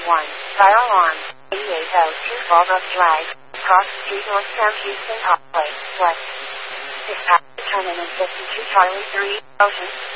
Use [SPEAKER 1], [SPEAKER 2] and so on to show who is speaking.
[SPEAKER 1] Fire alarm. 8802 Fallbrook Drive. Cross Street North Sam Houston Highway. West. Dispatch determinant 52 Charlie 3, Ocean.